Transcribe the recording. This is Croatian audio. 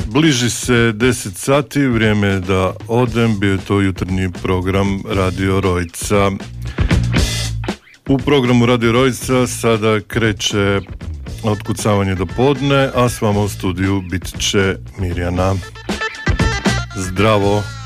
Bliži se 10 sati, vrijeme je da odem, bio je to jutarnji program Radio Rojca. U programu Radio Rojca sada kreće otkucavanje do podne, a s vama u studiju bit će Mirjana. Zdravo!